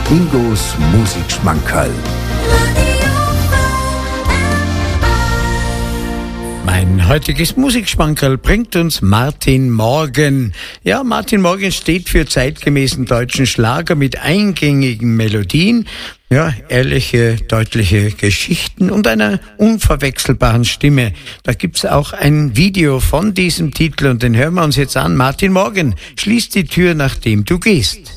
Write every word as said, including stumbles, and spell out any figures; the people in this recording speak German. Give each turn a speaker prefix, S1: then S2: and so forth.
S1: Ingos Musikschmankerl.
S2: Mein heutiges Musikschmankerl bringt uns Martin Morgen. Ja, Martin Morgen steht für zeitgemäßen deutschen Schlager mit eingängigen Melodien, ja, ehrliche, deutliche Geschichten und einer unverwechselbaren Stimme. Da gibt's auch ein Video von diesem Titel und den hören wir uns jetzt an. Martin Morgen, schließ die Tür, nachdem du gehst.